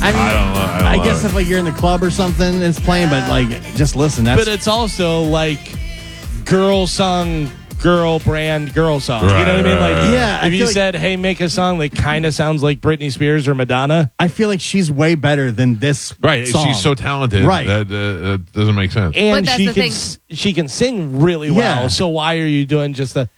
I mean, I guess if like you're in the club or something, and it's playing, but like just listen. But it's also like girl song, girl brand, girl song. You know what I mean? Like, yeah. If you said, "Hey, make a song that kind of sounds like Britney Spears or Madonna," I feel like she's way better than this. Right, song. she's so talented. Right, that doesn't make sense. and But that's she can sing really well. Yeah. So why are you doing just the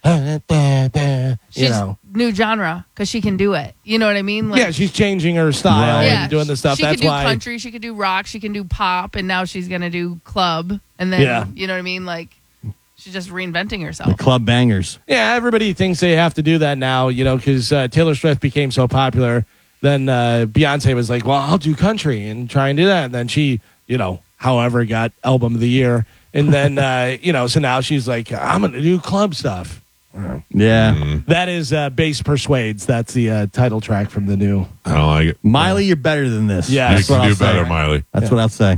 She's new genre because she can do it. You know what I mean? Like, yeah, she's changing her style Right. yeah, and doing the stuff. She That's could do why country, she could do rock, she can do pop, and now she's gonna do club. And then you know what I mean? Like she's just reinventing herself. club bangers. Yeah, everybody thinks they have to do that now, you know, because Taylor Swift became so popular. Then Beyonce was like, well, I'll do country and try and do that. And then she, you know, however, got album of the year. And then, you know, so now she's like, I'm going to do club stuff. Yeah, That is Bass Persuades. That's the title track from the new. I don't like it. Miley, you're better than this. Yeah, You that's can what do I'll say. better, Miley. That's what I'll say.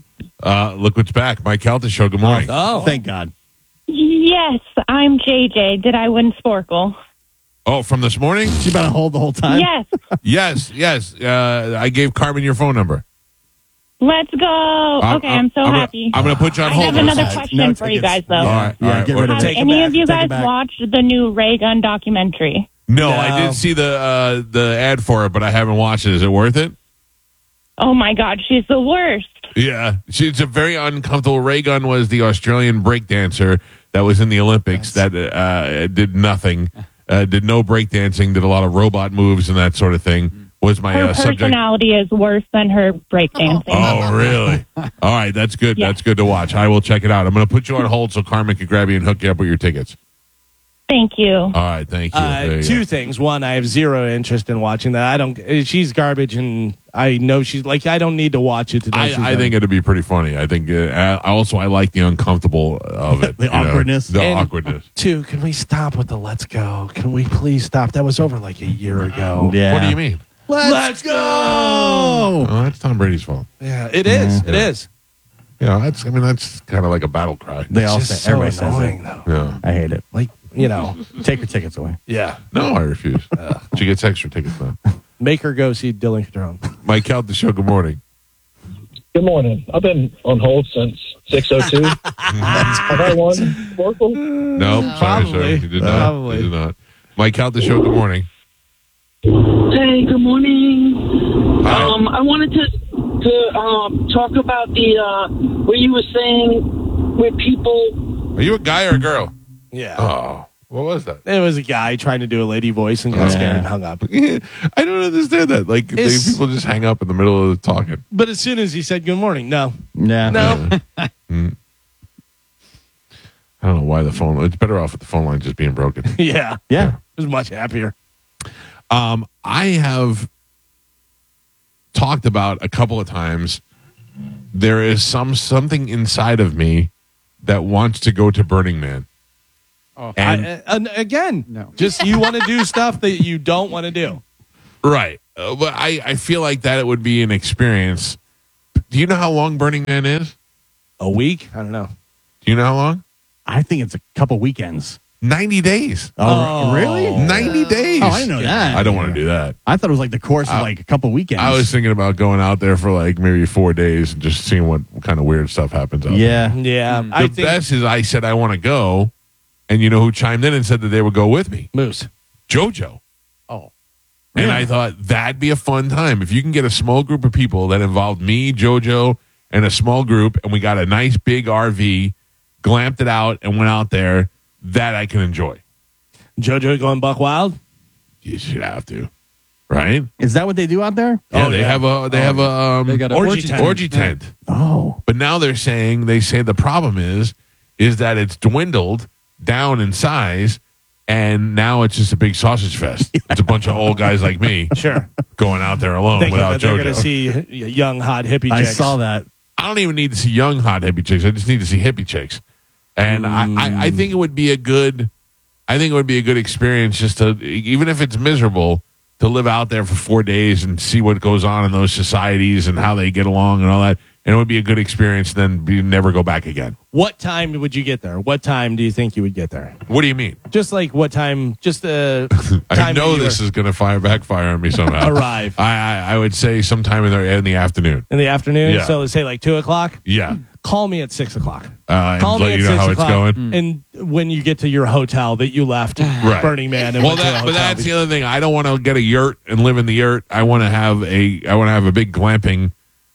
Look what's back. Mike Calta Show. Good morning. Oh, Thank God. Yes, I'm JJ. Did I win Sporkle? Oh, from this morning? She's been on hold the whole time. Yes. Yes. I gave Carmen your phone number. Let's go. Okay, I'm so happy. I'm going to put you on I hold. have another No, question it's- for you it's- guys, though. All right. Yeah, get rid of Have it. any of you Take it guys back. watched the new Ray Gun documentary? No, No. I did see the ad for it, but I haven't watched it. Is it worth it? Oh, my God. She's the worst. Yeah. She's a very uncomfortable. Ray Gun was the Australian breakdancer that was in the Olympics that did nothing, did no breakdancing, did a lot of robot moves and that sort of thing. Was my Her subject. personality is worse than her breakdancing. Oh, really? All right. That's good. Yeah. That's good to watch. I will check it out. I'm going to put you on hold so Carmen can grab you and hook you up with your tickets. Thank you. All right. Thank you. There you two go. things. One, I have zero interest in watching that. I don't. She's garbage, and I know she's like. I don't need to watch it today. I think it'd be pretty funny. I think I like the uncomfortable of it. The you know, awkwardness. the And- awkwardness. Two, can we stop with the let's go? Can we please stop? That was over like a year ago. Yeah. What do you mean? Let's go. Oh, that's Tom Brady's fault. Yeah, it is. It is. You know, that's kind of like a battle cry. They all It's say, just so everybody says annoying, it. though. Yeah. I hate it. Like, you know, Take your tickets away. yeah. No, I refuse. She gets extra tickets now. Make her go see Dylan Cadron. Mike Count the show. Good morning. Good morning. I've been on hold since 6:02. Have I won Sporkle? No, sorry, Probably. sir. You did not. Probably. You did not. Mike Count the show. Good morning. Hey, good morning. Hi. I wanted to talk about the what you were saying with people. Are you a guy or a girl? Yeah. Oh, what was that? It was a guy trying to do a lady voice and got scared and hung up. I don't understand that. Like, people just hang up in the middle of the talking. But as soon as he said good morning, no. Yeah. No. I don't know why the phone. It's better off with the phone line just being broken. Yeah. Yeah. It was much happier. I have talked about a couple of times. There is something inside of me that wants to go to Burning Man. And again, just you want to do stuff that you don't want to do. Right. But I feel like that it would be an experience. Do you know how long Burning Man is? A week? I don't know. Do you know how long? I think it's a couple weekends. 90 days. Oh, really? 90 days. Oh, I didn't know that. I don't want to do that. I thought it was like the course of like a couple weekends. I was thinking about going out there for like maybe 4 days and just seeing what kind of weird stuff happens out there. Yeah. Yeah. The I think best is I said I want to go, and you know who chimed in and said that they would go with me? Moose. JoJo. Oh. And Yeah. I thought that'd be a fun time. If you can get a small group of people that involved me, JoJo, and a small group, and we got a nice big RV, glamped it out, and went out there, that I can enjoy. JoJo going buck wild? You should have to. Right? Is that what they do out there? Yeah, they have a They got a orgy tent. Oh. But now they say the problem is that it's dwindled down in size, and now it's just a big sausage fest. It's a bunch of old guys like me Sure. going out there alone Thinking without that they're going to JoJo. see young, hot hippie I chicks. saw that. I don't even need to see young hot hippie chicks. I just need to see hippie chicks. And I think it would be a good experience just to, even if it's miserable, to live out there for 4 days and see what goes on in those societies and how they get along and all that. and it would be a good experience. Then you never go back again. What time would you get there? What time do you think you would get there? What do you mean? Just like what time? Just the I time know that you this is going to backfire on me somehow. Arrive. I would say sometime in the afternoon. in the afternoon. Yeah. So let's say like 2:00. Yeah. Call me at 6:00. And Call me let at you know 6 how it's o'clock. going. And when you get to your hotel that you left, Right. Burning Man. And Well, went to a but hotel. that's the other thing. I don't want to get a yurt and live in the yurt. I want to have a big glamping.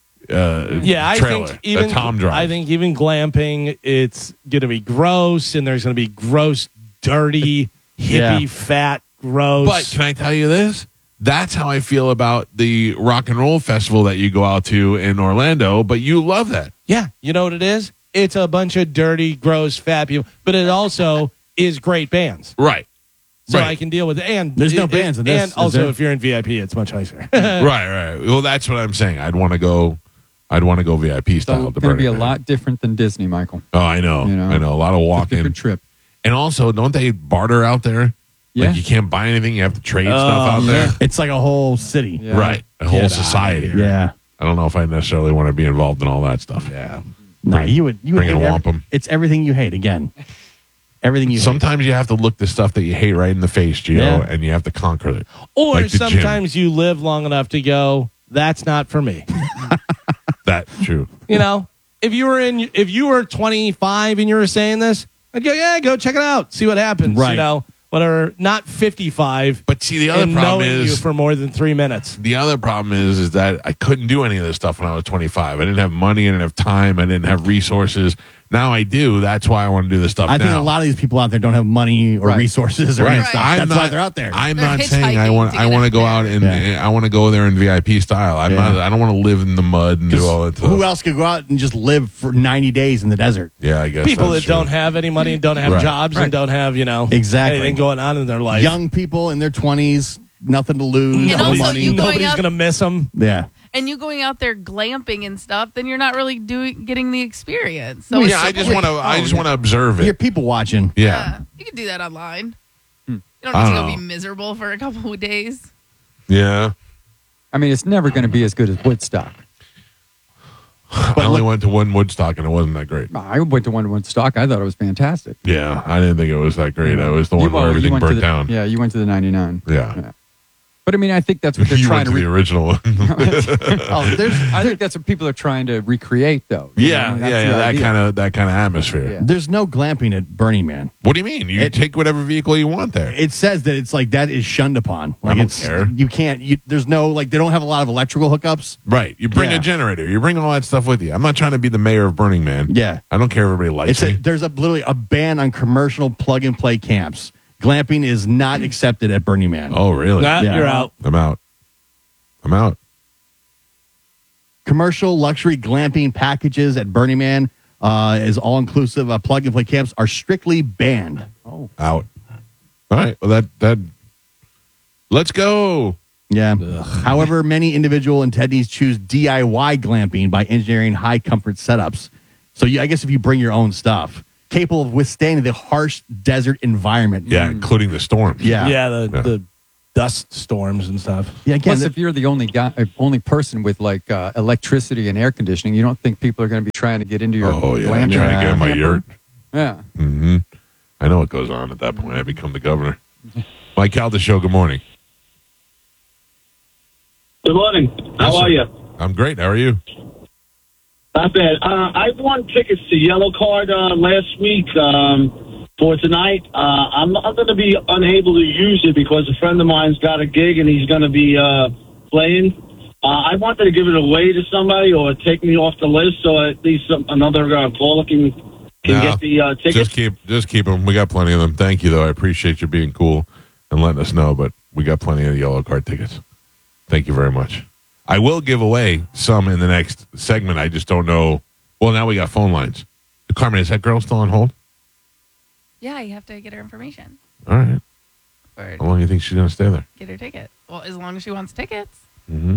I trailer, think even a Tom drive. I think even glamping, it's going to be gross, and there's going to be gross, dirty, hippie, Yeah. fat, gross. But can I tell you this? That's how I feel about the rock and roll festival that you go out to in Orlando. But you love that. yeah, you know what it is? It's a bunch of dirty, gross, fat people, but it also is great bands. Right. So Right. I can deal with it. And There's no bands in this, And is also, there? if you're in VIP, it's much nicer. Right. Well, that's what I'm saying. I'd want to go VIP style. So to it's going to Burning be a Man. lot different than Disney, Michael. Oh, I know. You know, I know. A lot of It's a walking. different trip. And also, don't they barter out there? Yeah. Like you can't buy anything. You have to trade stuff out there. It's like a whole city. Yeah. Right. A whole society. Yeah. I don't know if I necessarily want to be involved in all that stuff. yeah. No, you would bring it hate and whomp 'em. It's everything you hate again. Everything you hate. Sometimes you have to look the stuff that you hate right in the face, Gio, Yeah. and you have to conquer it. Or Like the gym. sometimes you live long enough to go, that's not for me. That's true. You know, if you were 25 and you were saying this, I'd go, yeah, go check it out, see what happens. Right. You know, whatever. Not 55. But see, the other and problem knowing you is for more than 3 minutes. the other problem is that I couldn't do any of this stuff when I was 25. I didn't have money, I didn't have time, I didn't have resources. Now I do. That's why I want to do this stuff. I think now. a lot of these people out there don't have money or Right. resources or Right. any stuff. I'm That's not, why they're out there. I'm They're not saying I hitchhiking want. to I get want to up go there. out and Yeah. I want to go there in VIP style. I'm Yeah. not. I don't want to live in the mud and do all that stuff. Who else could go out and just live for 90 days in the desert? Yeah, I guess People that's that don't true. have any money and don't have Right. jobs and don't have, Exactly. anything going on in their life. Young people in their 20s, nothing to lose, And no also money. you go- Nobody's out- going to miss them. Yeah. And you going out there glamping and stuff, then you're not really getting the experience. So Yeah, it's I just like- want to. I just want to observe You're it. people watching. Yeah, You can do that online. You I don't need to don't go be know. miserable for a couple of days. yeah. I mean, it's never going to be as good as Woodstock. I only went to one Woodstock and it wasn't that great. I went to one in Woodstock. I thought it was fantastic. Yeah, I didn't think it was that great. It was the one where You everything went to burnt the- down. Yeah, you went to the 99. Yeah. But I mean, I think that's what they're You trying went to to. the original one. Oh, I think that's what people are trying to recreate, though. You yeah, know, that's yeah, the that idea. kind of atmosphere. Yeah. there's no glamping at Burning Man. What do you mean? You take whatever vehicle you want there. It says that it's like that is shunned upon. Like don't it's care. you can't. There's no like they don't have a lot of electrical hookups. Right. You bring Yeah. a generator. You bring all that stuff with you. I'm not trying to be the mayor of Burning Man. Yeah. I don't care if everybody likes me. There's literally a ban on commercial plug and play camps. Glamping is not accepted at Burning Man. Oh, really? Nah, Yeah. You're out. I'm out. I'm out. Commercial luxury glamping packages at Burning Man is all inclusive. Plug and play camps are strictly banned. Out. All right. Well, that. Let's go. Yeah. However, many individual attendees choose DIY glamping by engineering high comfort setups. So I guess if you bring your own stuff, capable of withstanding the harsh desert environment. Yeah, including the storms. Yeah. Yeah, the dust storms and stuff. Yeah. Again, Plus, if you're the only person with like electricity and air conditioning, you don't think people are going to be trying to get into your Oh, yeah. glamping I'm trying to get in my camper? yurt. Yeah. Mm-hmm. I know what goes on at that point. I become the governor. Mike Calda Show, good morning. Good morning. How are you? I'm great. How are you? Not bad. I won tickets to Yellow Card last week for tonight. I'm going to be unable to use it because a friend of mine's got a gig and he's going to be playing. I wanted to give it away to somebody or take me off the list so at least another caller can No, get the tickets. Just keep them. We got plenty of them. Thank you, though. I appreciate you being cool and letting us know, but we got plenty of Yellow Card tickets. Thank you very much. I will give away some in the next segment. I just don't know. Well, now we got phone lines. Carmen, is that girl still on hold? Yeah, you have to get her information All right. or How long do you think she's going to stay there? get her ticket. Well, as long as she wants tickets. Mm-hmm.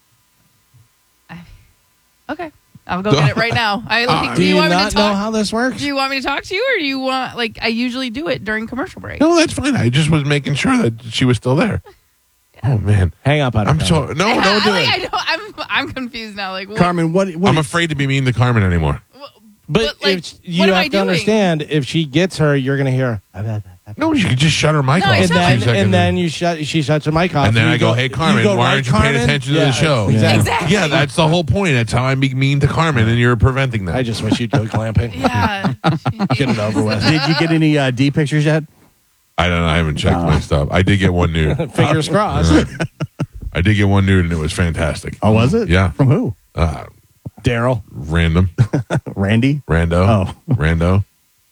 Okay. I'll go get it right now. Do you want me not to know talk? how this works? Do you want me to talk to you, or do you want I usually do it during commercial break? No, that's fine. I just was making sure that she was still there. Oh man, Hang up on her. I'm so no, don't do Like, it. I'm confused now. Like, what, Carmen, what I'm afraid to be mean to Carmen anymore. But like, if you what am I have to doing? understand, if she gets her, you're going to hear. No, you can just shut her mic No, off. I And shut for a then, few seconds. and then she shuts her mic off. And then You I go, hey, Carmen, you go, why right, aren't you paying Carmen? attention to Yeah, the show? Exactly. Exactly. Yeah, that's the whole point. That's how I'm being mean to Carmen, and you're preventing that. I just wish you'd go glamping. Yeah. Get it over with. did you get any D pictures yet? I don't know. I haven't checked my stuff. I did get one nude. Fingers crossed. I did get one nude, and it was fantastic. Oh, was it? Yeah. From who? Daryl. Random. Randy? Rando. Oh. Rando.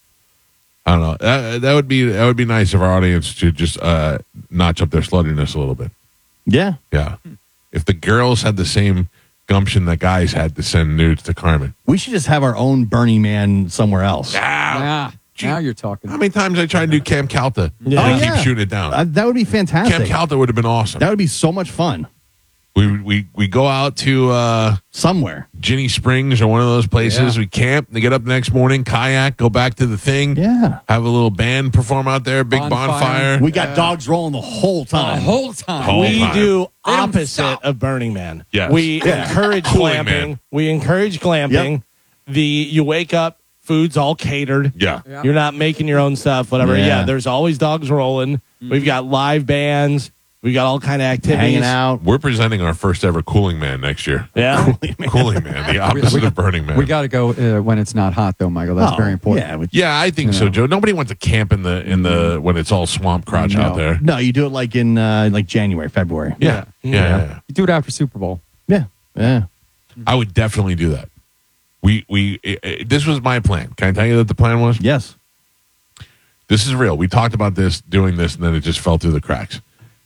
I don't know. That would be nice of our audience to just notch up their sluttiness a little bit. Yeah. Yeah. If the girls had the same gumption that guys had to send nudes to Carmen. We should just have our own Burning Man somewhere else. Yeah. Now you're talking. How many times I tried to do Camp Calta Yeah. and I Oh, keep yeah. shooting it down. That would be fantastic. Camp Calta would have been awesome. That would be so much fun. We go out to Somewhere. Ginny Springs or one of those places. Yeah. We camp. They get up the next morning, kayak, go back to the thing. Yeah. Have a little band perform out there, big bonfire. We got dogs rolling the whole The time. whole time. Whole We time. do They don't opposite stop. of Burning Man. Yes. We Yeah. encourage Cooling glamping. Man. We encourage glamping. Yep. You wake up, food's all catered. Yeah. Yeah. You're not making your own stuff, whatever. Yeah. Yeah, there's always dogs rolling. We've got live bands. We've got all kind of activities. Hanging out. We're presenting our first ever Cooling Man next year. Yeah. Cooling Man, the opposite of Burning Man. We got to go when it's not hot, though, Michael. That's Oh, very important. Yeah. Yeah, I think so, Joe. Nobody wants to camp in the when it's all swamp crotch No. out there. No, you do it like in like January, February. Yeah. Yeah. You do it after Super Bowl. Yeah. Yeah. I would definitely do that. This was my plan. Can I tell you that the plan was? Yes. This is real. We talked about doing this, and then it just fell through the cracks.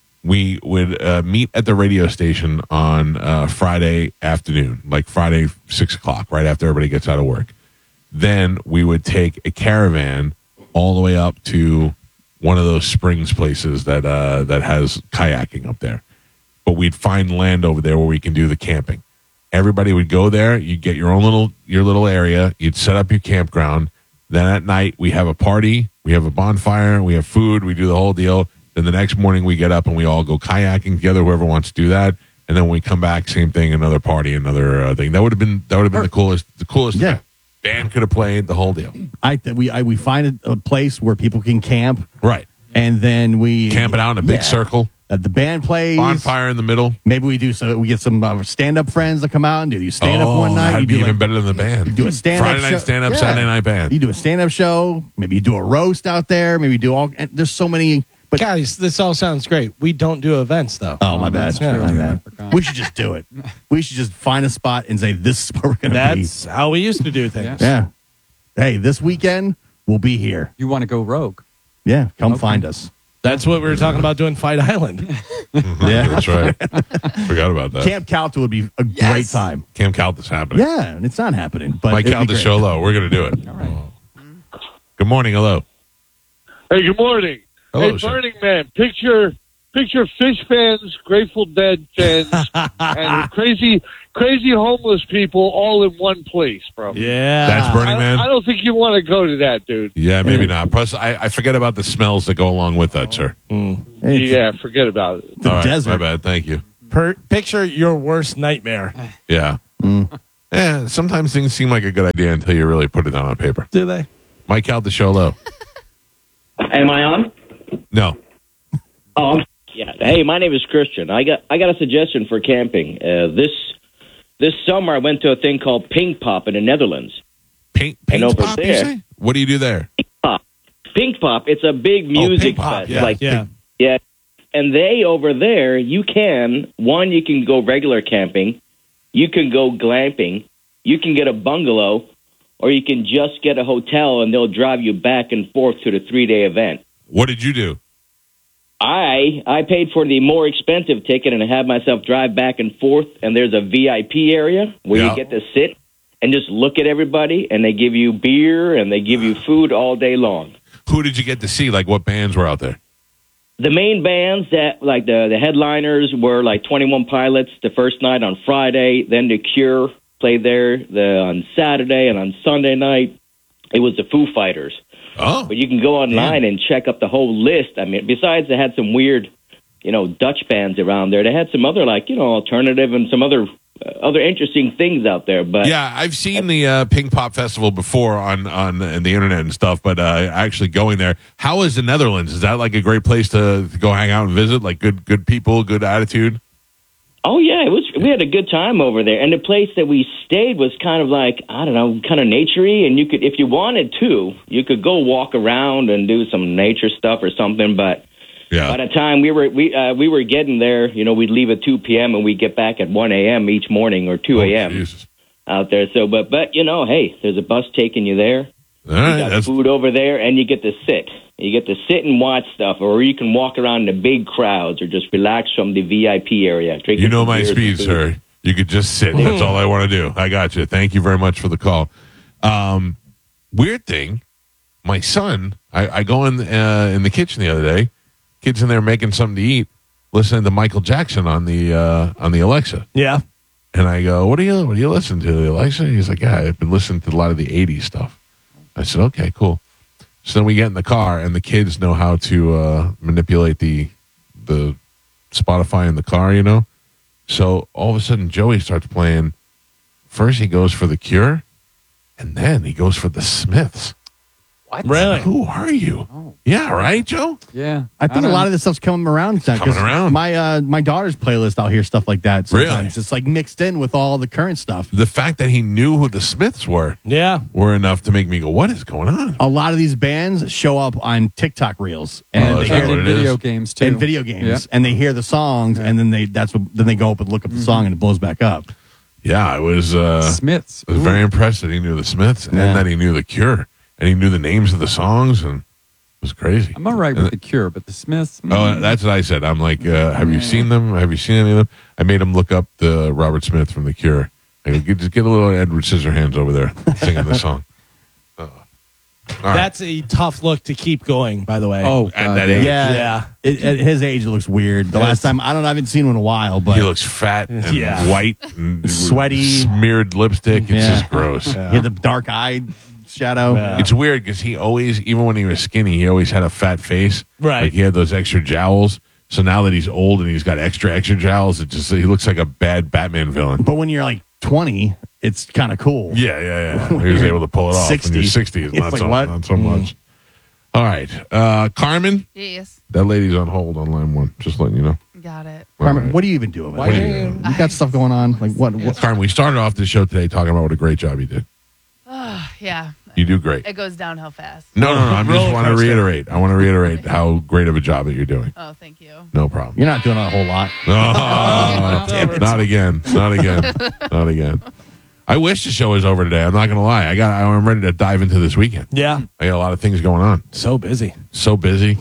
We would meet at the radio station on Friday afternoon, like Friday 6 o'clock, right after everybody gets out of work. Then we would take a caravan all the way up to one of those springs places that has kayaking up there. But we'd find land over there where we can do the camping. Everybody would go there. You'd get your little area. You'd set up your campground. Then at night we have a party. We have a bonfire. We have food. We do the whole deal. Then the next morning we get up and we all go kayaking together. Whoever wants to do that. And then when we come back, same thing. Another party. Another thing. That would have been the coolest. The coolest. Yeah. Thing. Band could have played the whole deal. We find a place where people can camp, Right. and then we Camp it out in a big circle. The band plays. Bonfire in the middle. Maybe we do so. We get some stand-up friends to come out and do you stand up one night. That'd You be do even better than the band. You do a stand-up Friday show. night stand-up, Yeah. Saturday night band. You do a stand-up show. Maybe you do a roast out there. Maybe you do all. And there's so many. But Guys, this all sounds great. We don't do events, though. oh my bad. Yeah. My bad. We should just do it. We should just find a spot and say this is where we're going to be. That's how we used to do things. Yeah. Hey, this weekend we'll be here. You want to go rogue. Yeah, come Okay. find us. That's what we were talking about doing Fight Island. Yeah. That's right. Forgot about that. Camp Calta would be a great time. Camp Calta's happening. Yeah, and it's not happening. But Mike it'd be Calta great. show low. We're going to do it. All right. Good morning. Hello. Hey, good morning. Hello, hey, sir. Burning Man, picture Fish fans, Grateful Dead fans, and crazy homeless people all in one place, bro. Yeah. That's Burning Man? I don't think you want to go to that, dude. Yeah, maybe not. Plus, I forget about the smells that go along with that, sir. It's Yeah, forget about it. the All right, desert. my bad. Thank you. Picture your worst nightmare. Yeah. Yeah, sometimes things seem like a good idea until you really put it down on paper. Do they? Mike Calta show low. Am I on? No. Oh, yeah. Hey, my name is Christian. I got a suggestion for camping. This summer I went to a thing called Pink Pop in the Netherlands. Pink over Pop, you there- say? What do you do there? Pink Pop. It's a big music Pink Pop, fest. yeah. Like Yeah. yeah. And they over there, you can go regular camping, you can go glamping, you can get a bungalow, or you can just get a hotel and they'll drive you back and forth to the 3-day event. What did you do? I paid for the more expensive ticket and I had myself drive back and forth, and there's a VIP area where Yeah. you get to sit and just look at everybody, and they give you beer and they give you food all day long. Who did you get to see? Like, what bands were out there? The main bands that, like the headliners were like 21 Pilots the first night on Friday, then The Cure played there on Saturday, and on Sunday night it was the Foo Fighters. Oh. But you can go online and check up the whole list. I mean, besides they had some weird Dutch bands around there. They had some other alternative and some other interesting things out there. But yeah, I've seen the Pink Pop Festival before on the internet and stuff, but actually going there. How is the Netherlands? Is that like a great place to go hang out and visit? Like good people, good attitude? Oh yeah, we had a good time over there, and the place that we stayed was kind of like, I don't know, kind of naturey, and you could, if you wanted to, you could go walk around and do some nature stuff or something. But by the time we were getting there, we'd leave at 2 p.m. and we'd get back at 1 a.m. each morning or 2 a.m. Out there. So, but hey, there's a bus taking you there. All right, you got food over there, and you get to sit. You get to sit and watch stuff, or you can walk around in the big crowds, or just relax from the VIP area. You know my speed, sir. You could just sit. That's all I want to do. I got you. Thank you very much for the call. Weird thing, my son. I go in the kitchen the other day. Kid's in there making something to eat, listening to Michael Jackson on the Alexa. Yeah. And I go, what are you listening to, the Alexa? He's like, yeah, I've been listening to a lot of the 80s stuff. I said, okay, cool. So then we get in the car, and the kids know how to manipulate the Spotify in the car, So all of a sudden, Joey starts playing. First, he goes for The Cure, and then he goes for the Smiths. What? Really? Who are you? Oh. Yeah, right, Joe? Yeah. I think a lot of this stuff's coming around. Coming around. My daughter's playlist, I'll hear stuff like that sometimes. Really? It's like mixed in with all the current stuff. The fact that he knew who the Smiths were enough to make me go, what is going on? A lot of these bands show up on TikTok reels and Oh, they is that hear what it video is? games too. and video games, Yeah. and they hear the songs, and then they go up and look up the song, and it blows back up. Yeah, I was Smiths. I was very impressed that he knew the Smiths and Yeah. that he knew The Cure and he knew the names of the songs, and it was crazy. I'm all right with The Cure, but the Smiths. Oh, that's what I said. I'm like, have you seen them? Have you seen any of them? I made him look up the Robert Smith from The Cure. I go, just get a little Edward Scissorhands over there singing the song. All right. That's a tough look to keep going, by the way. Oh, At God, that yeah. age. Yeah. At his age, it looks weird. The last time, I haven't seen him in a while, but He looks fat and white and Sweaty. smeared lipstick. It's just gross. he had the dark eye shadow. Yeah. It's weird because he always, even when he was skinny, he always had a fat face. Right. Like he had those extra jowls. So now that he's old and he's got extra jowls, he looks like a bad Batman villain. But when you're like 20, it's kind of cool. Yeah. He was able to pull it off. 60. When you're 60, it's not, like, so, what? not so much. All right. Carmen, Yes. that lady's on hold on line one. Just letting you know. Got it. Carmen, All right. what are you even doing? Why What are are you- you got stuff going on? Like what? Carmen, we started off the show today talking about what a great job you did. Yeah. You do great. It goes downhill fast. No. I just Roller want to coaster. reiterate. I want to reiterate how great of a job that you're doing. Oh, thank you. No problem. You're not doing a whole lot. Oh, not again. Not again. I wish the show was over today. I'm not going to lie. I'm ready to dive into this weekend. Yeah. I got a lot of things going on. So busy. So busy.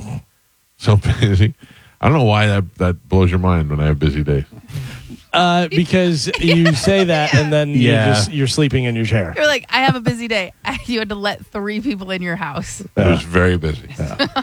I don't know why that blows your mind when I have busy days. Because you say that and then you're sleeping in your chair. You're like, I have a busy day. You had to let 3 people in your house. I was very busy.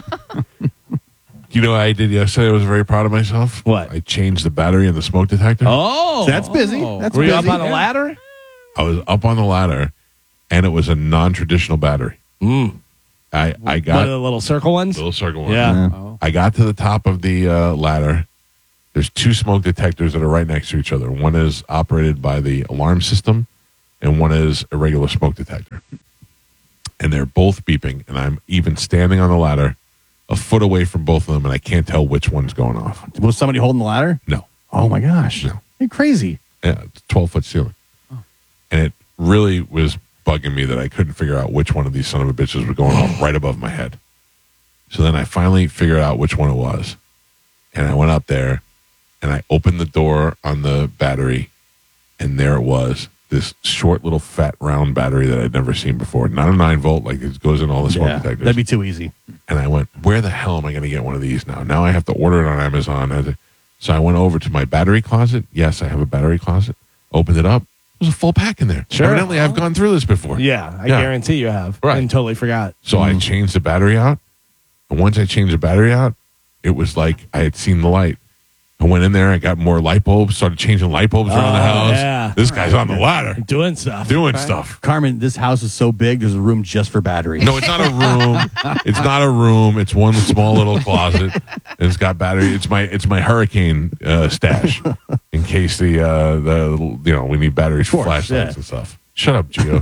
You know what I did yesterday? I was very proud of myself. What? I changed the battery in the smoke detector. Oh. That's busy. That's Were you busy. up on a ladder? I was up on the ladder, and it was a non-traditional battery. I One of got the little circle ones? little circle one. Yeah. Oh. I got to the top of the ladder. There's 2 smoke detectors that are right next to each other. One is operated by the alarm system, and one is a regular smoke detector. And they're both beeping, and I'm even standing on the ladder a foot away from both of them, and I can't tell which one's going off. Was somebody holding the ladder? No. Oh my gosh. No. You're crazy. Yeah, it's a 12-foot ceiling. And it really was bugging me that I couldn't figure out which one of these son of a bitches was going off right above my head. So then I finally figured out which one it was. And I went up there, and I opened the door on the battery, and there it was, this short little fat round battery that I'd never seen before. Not a 9-volt, like it goes in all the smoke detectors. That'd be too easy. And I went, where the hell am I going to get one of these now? Now I have to order it on Amazon. So I went over to my battery closet. Yes, I have a battery closet. Opened it up. There's a full pack in there. Sure. Evidently, I've gone through this before. Yeah, I guarantee you have. Right. And totally forgot. So I changed the battery out. And once I changed the battery out, it was like I had seen the light. I went in there. I got more light bulbs. Started changing light bulbs around the house. yeah. This guy's on the ladder Doing stuff. doing stuff. Carmen, this house is so big. There's a room just for batteries. No, it's not a room. It's not a room. It's one small little closet. And it's got battery. It's my hurricane stash in case the we need batteries for flashlights and stuff. Shut up, Gio.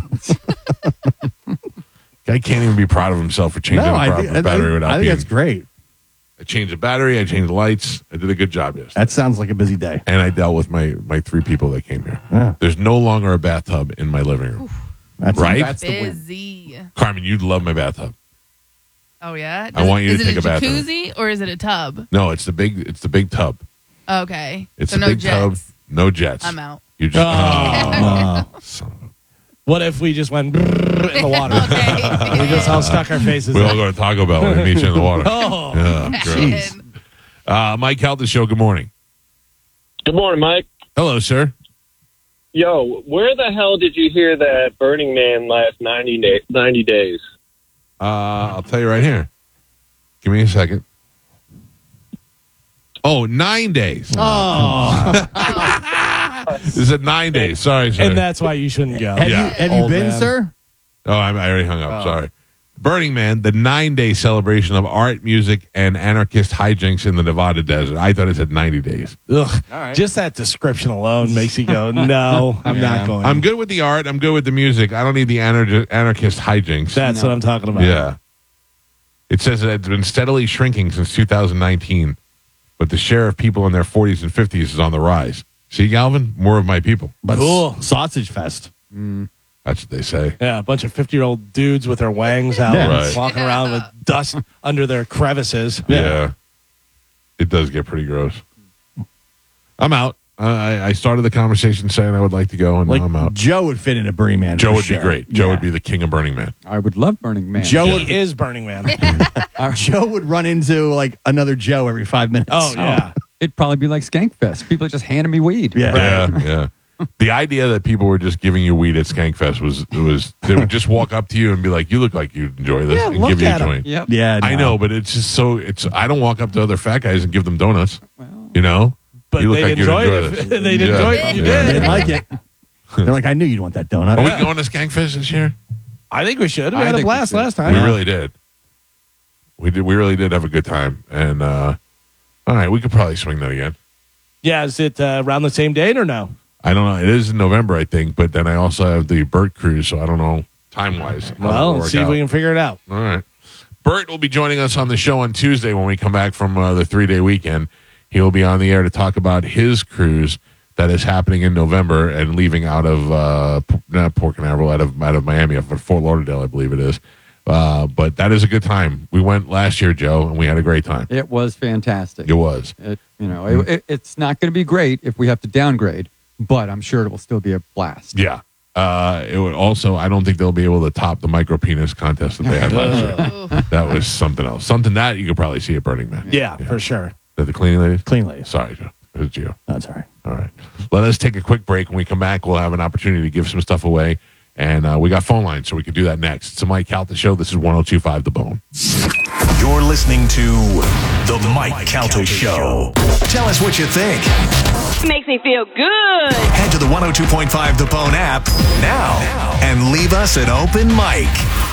Guy can't even be proud of himself for changing the proper battery without I think that's great. I changed the battery. I changed the lights. I did a good job yesterday. That sounds like a busy day. And I dealt with my 3 people that came here. Yeah. There's no longer a bathtub in my living room. That's Right? That's the win. Busy. Carmen, you'd love my bathtub. Oh yeah. I want you to take a bath. Is it a jacuzzi or is it a tub? No, it's the big tub. Okay. It's so a no big tub. jets. No jets. I'm out. You just Oh. What if we just went in the water? Okay. We just all stuck our faces we all in. go to Taco Bell and meet you in the water. Oh. Yeah, gross. Mike Calta Show, good morning. Good morning, Mike. Hello, sir. Yo, where the hell did you hear that Burning Man last 90 days? I'll tell you right here. Give me a second. Oh, 9 days. Oh. Is it 9 days? Sorry, sir. And that's why you shouldn't go. Have Yeah. you Old been, man. sir? Oh, I already hung up. Sorry. Burning Man, the 9-day celebration of art, music, and anarchist hijinks in the Nevada desert. I thought it said 90 days. Ugh. All right. Just that description alone makes you go, no, I'm not going. I'm good with the art. I'm good with the music. I don't need the anarchist hijinks. That's what I'm talking about. Yeah. It says that it's been steadily shrinking since 2019, but the share of people in their 40s and 50s is on the rise. See, Galvin? More of my people. But Cool. Sausage Fest. That's what they say. Yeah, a bunch of 50-year-old dudes with their wangs out, Yeah. Right. walking around with dust under their crevices. Yeah. It does get pretty gross. I'm out. I started the conversation saying I would like to go, and Like now I'm out. Joe would fit in a Burning Man. Joe for would sure. be great. Joe Yeah. would be the king of Burning Man. I would love Burning Man. Joe He would is Burning Man. Joe would run into like another Joe every 5 minutes. Oh, yeah. It'd probably be like Skankfest. People are just handing me weed. Yeah. Yeah. The idea that people were just giving you weed at Skankfest was they would just walk up to you and be like, "You look like you'd enjoy this," Yeah, and look give you a at 'em. joint. Yep. Yeah. I no. know, but it's just so I don't walk up to other fat guys and give them donuts. Well, You know, But you look they like you'd enjoyed enjoy it. this. They'd enjoy it if you They did. didn't like it. They're like, I knew you'd want that donut. Are we going to Skankfest this year? I think we should. We I had a think we blast should. last time. We really did. We really did have a good time, and all right, we could probably swing that again. Yeah, is it around the same date or no? I don't know. It is in November, I think, but then I also have the Burt cruise, so I don't know time wise. Well, see if we can figure it out. All right. Burt will be joining us on the show on Tuesday when we come back from the 3-day weekend. He will be on the air to talk about his cruise that is happening in November and leaving out of not Port Canaveral, out of Miami, up at Fort Lauderdale, I believe it is. But that is a good time. We went last year, Joe, and we had a great time. it was fantastic. It was. It's not going to be great if we have to downgrade, but I'm sure it will still be a blast. Yeah. It would also, I don't think they'll be able to top the micro penis contest that they had last year. Ooh. That was something else. Something that you could probably see at Burning Man. Yeah, for sure. Is that the cleaning ladies? Clean ladies. Sorry, Joe. It was Gio. That's all right. All right. Let us take a quick break. When we come back, we'll have an opportunity to give some stuff away. And we got phone lines, so we can do that next. It's the Mike Calta Show. This is 102.5 The Bone. You're listening to The Mike Calta Show. Tell us what you think. Makes me feel good. Head to the 102.5 The Bone app now and leave us an open mic.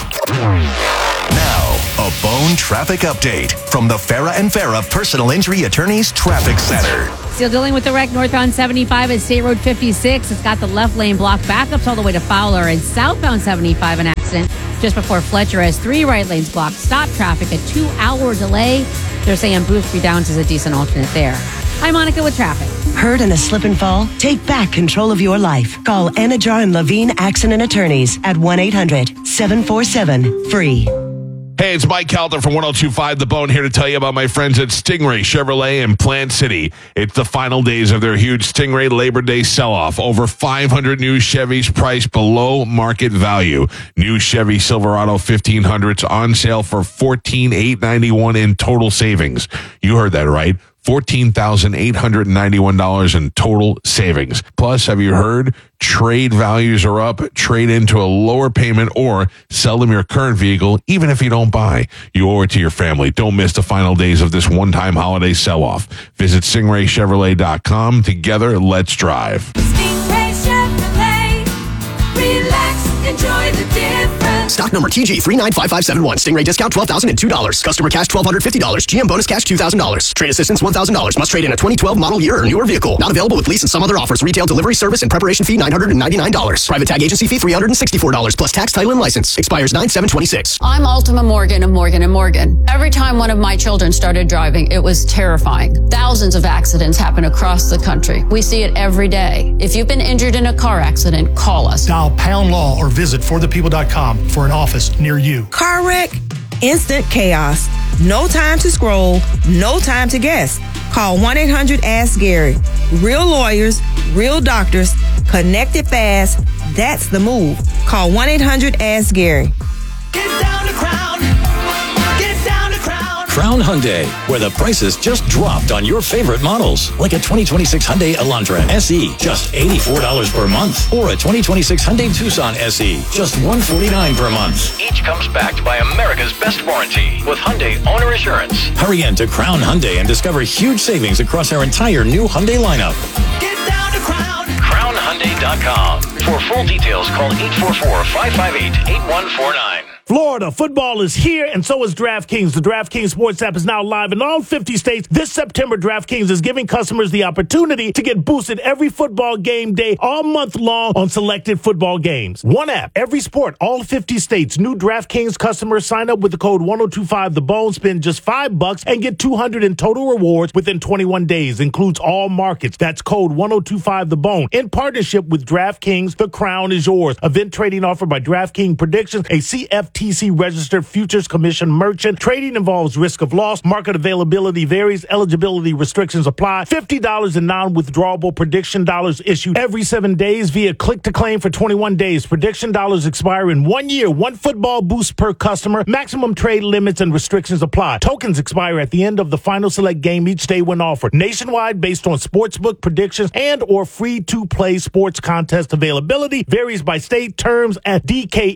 Now, a Bone traffic update from the Farah and Farah Personal Injury Attorneys Traffic Center. Still dealing with the wreck northbound 75 at State Road 56. It's got the left lane blocked. Backups all the way to Fowler. And southbound 75, an accident just before Fletcher has 3 right lanes blocked. Stop traffic, a 2-hour delay. They're saying Boothby Downs is a decent alternate there. I'm Monica with traffic. Hurt in a slip and fall? Take back control of your life. Call Anajar and Levine Accident Attorneys at 1-800-747-FREE. Hey, it's Mike Calta from 102.5 The Bone here to tell you about my friends at Stingray Chevrolet in Plant City. It's the final days of their huge Stingray Labor Day sell-off. Over 500 new Chevys priced below market value. New Chevy Silverado 1500s on sale for $14,891 in total savings. You heard that right. $14,891 in total savings. Plus, have you heard? Trade values are up. Trade into a lower payment or sell them your current vehicle, even if you don't buy. You owe it to your family. Don't miss the final days of this one-time holiday sell-off. Visit StingrayChevrolet.com. Together, let's drive. Stingray Chevrolet. Relax, enjoy the difference. Stock number TG395571. Stingray discount $12,002. Customer cash $1,250. GM bonus cash $2,000. Trade assistance $1,000. Must trade in a 2012 model year or newer vehicle. Not available with lease and some other offers. Retail delivery service and preparation fee $999. Private tag agency fee $364 plus tax, title, and license. Expires 9/7/26. I'm Ultima Morgan of Morgan & Morgan. Every time one of my children started driving, it was terrifying. Thousands of accidents happen across the country. We see it every day. If you've been injured in a car accident, call us. Dial pound law or visit forthepeople.com for an office near you. Car wreck, instant chaos. No time to scroll, no time to guess. Call 1-800-ASK-GARY. Real lawyers, real doctors, connected fast. That's the move. Call 1-800-ASK-GARY. Get down to Crown. Get down to Crown. Crown Hyundai, where the prices just dropped on your favorite models. Like a 2026 Hyundai Elantra SE, just $84 per month. Or a 2026 Hyundai Tucson SE, just $149 per month. Each comes backed by America's best warranty with Hyundai Owner Assurance. Hurry in to Crown Hyundai and discover huge savings across our entire new Hyundai lineup. Get down to Crown. CrownHyundai.com. For full details, call 844-558-8149. Florida football is here, and so is DraftKings. The DraftKings Sports app is now live in all 50 states. This September, DraftKings is giving customers the opportunity to get boosted every football game day all month long on selected football games. One app, every sport, all 50 states. New DraftKings customers sign up with the code 1025TheBone, spend just $5 and get $200 in total rewards within 21 days. Includes all markets. That's code 1025TheBone. In partnership with DraftKings, the crown is yours. Event trading offered by DraftKings Predictions, a CFTC registered futures commission merchant. Trading involves risk of loss. Market availability varies. Eligibility restrictions apply. $50 in non-withdrawable prediction dollars issued every 7 days via click to claim for 21 days. Prediction dollars expire in 1 year. One football boost per customer. Maximum trade limits and restrictions apply. Tokens expire at the end of the final select game each day when offered. Nationwide based on sportsbook predictions and or free-to-play sports contest availability. Varies by state. Terms at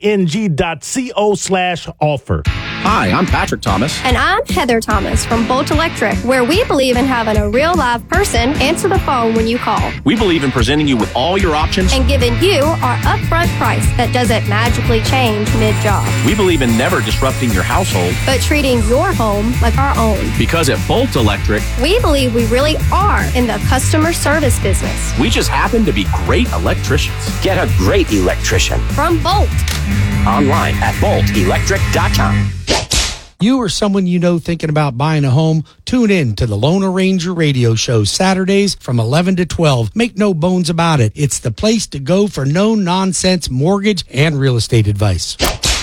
dkng.co/offer. Hi, I'm Patrick Thomas. And I'm Heather Thomas from Bolt Electric, where we believe in having a real live person answer the phone when you call. We believe in presenting you with all your options and giving you our upfront price that doesn't magically change mid-job. We believe in never disrupting your household, but treating your home like our own. Because at Bolt Electric, we believe we really are in the customer service business. We just happen to be great electricians. Get a great electrician from Bolt. Online at boltelectric.com. You or someone you know thinking about buying a home, tune in to the Lone Ranger radio show Saturdays from 11 to 12. Make no bones about it. It's the place to go for no-nonsense mortgage and real estate advice.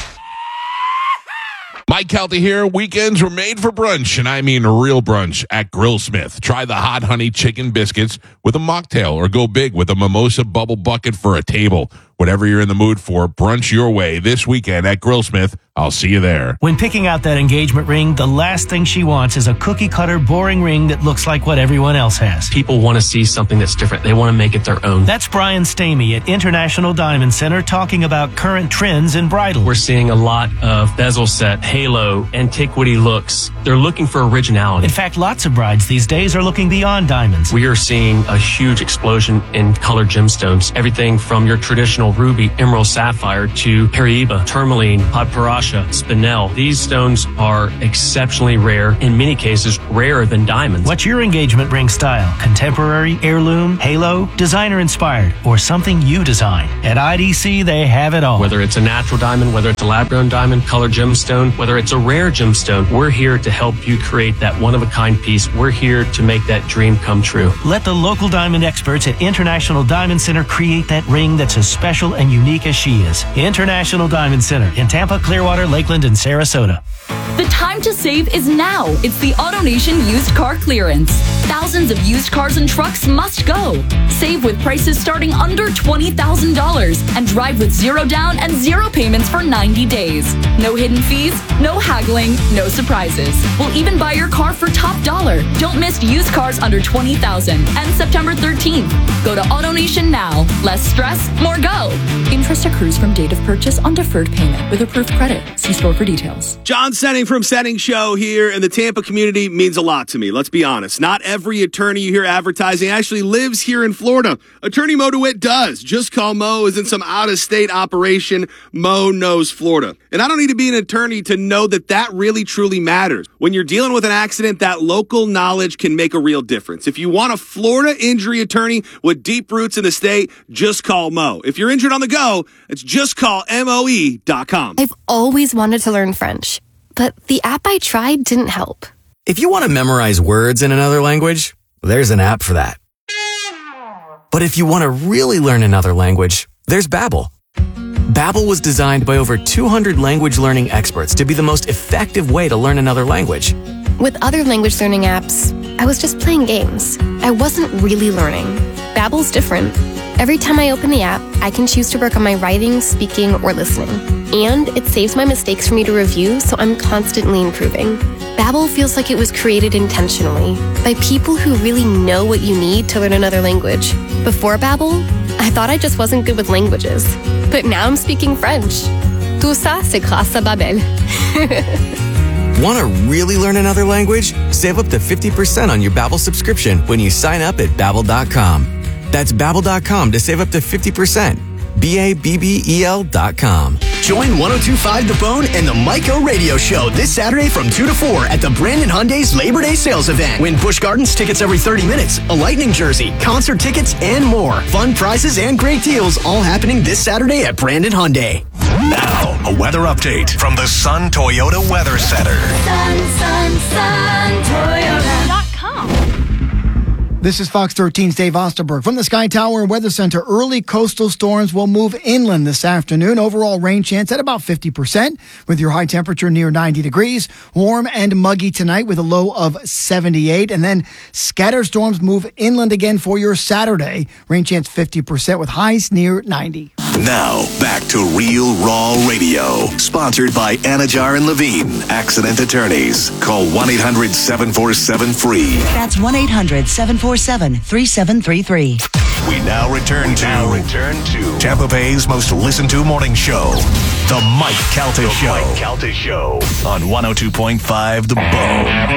Mike Calta here. Weekends were made for brunch, and I mean real brunch at Grillsmith. Try the hot honey chicken biscuits with a mocktail or go big with a mimosa bubble bucket for a table. Whatever you're in the mood for, brunch your way this weekend at Grillsmith. I'll see you there. When picking out that engagement ring, the last thing she wants is a cookie-cutter, boring ring that looks like what everyone else has. People want to see something that's different. They want to make it their own. That's Brian Stamey at International Diamond Center talking about current trends in bridal. We're seeing a lot of bezel set, halo, antiquity looks. They're looking for originality. In fact, lots of brides these days are looking beyond diamonds. We are seeing a huge explosion in colored gemstones. Everything from your traditional ruby, emerald, sapphire to Paraiba, tourmaline, padparacha, spinel. These stones are exceptionally rare, in many cases rarer than diamonds. What's your engagement ring style? Contemporary, heirloom, halo, designer inspired, or something you design? At IDC, they have it all. Whether it's a natural diamond, whether it's a lab-grown diamond, colored gemstone, whether it's a rare gemstone, we're here to help you create that one-of-a-kind piece. We're here to make that dream come true. Let the local diamond experts at International Diamond Center create that ring that's as special and unique as she is. International Diamond Center in Tampa, Clearwater, Lakeland, and Sarasota. The time to save is now. It's the AutoNation used car clearance. Thousands of used cars and trucks must go. Save with prices starting under $20,000 and Drive with 0 down and 0 payments for 90 days. No hidden fees, no haggling, no surprises. We'll even buy your car for top dollar. Don't miss used cars under $20,000. And September 13th. Go to AutoNation now. Less stress, more go. Interest accrues from date of purchase on deferred payment with approved credit. See store for details. John Senning from Senning Show here, and the Tampa community means a lot to me. Let's be honest. Not every attorney you hear advertising actually lives here in Florida. Attorney Mo DeWitt does. Just Call Mo isn't some out-of-state operation. Mo knows Florida. And I don't need to be an attorney to know that really truly matters. When you're dealing with an accident, that local knowledge can make a real difference. If you want a Florida injury attorney with deep roots in the state, just call Mo. If you're injured on the go, it's justcallmoe.com. I've always wanted to learn French, but the app I tried didn't help. If you want to memorize words in another language, there's an app for that. But if you want to really learn another language, there's Babbel. Babbel was designed by over 200 language learning experts to be the most effective way to learn another language. With other language learning apps, I was just playing games. I wasn't really learning. Babbel's different. Every time I open the app, I can choose to work on my writing, speaking, or listening. And it saves my mistakes for me to review, so I'm constantly improving. Babbel feels like it was created intentionally by people who really know what you need to learn another language. Before Babbel, I thought I just wasn't good with languages. But now I'm speaking French. Tout ça, c'est grâce à Babbel. Want to really learn another language? Save up to 50% on your Babbel subscription when you sign up at Babbel.com. That's Babbel.com to save up to 50%. Babbel.com. Join 102.5 The Bone and the Mike O Radio Show this Saturday from 2 to 4 at the Brandon Hyundai's Labor Day sales event. Win Busch Gardens tickets every 30 minutes, a Lightning jersey, concert tickets, and more. Fun prizes and great deals all happening this Saturday at Brandon Hyundai. Now, a weather update from the Sun Toyota Weather Center. Toyota.com. This is Fox 13's Dave Osterberg from the Sky Tower Weather Center. Early coastal storms will move inland this afternoon. Overall rain chance at about 50% with your high temperature near 90 degrees. Warm and muggy tonight with a low of 78. And then scattered storms move inland again for your Saturday. Rain chance 50% with highs near 90. Now, back to Real Raw Radio. Sponsored by Anajar and Levine, accident attorneys. Call 1-800-747-FREE. That's 1-800-747-3733. We now return to Tampa Bay's most listened to morning show, The Mike Calta Show. On 102.5 The Bone.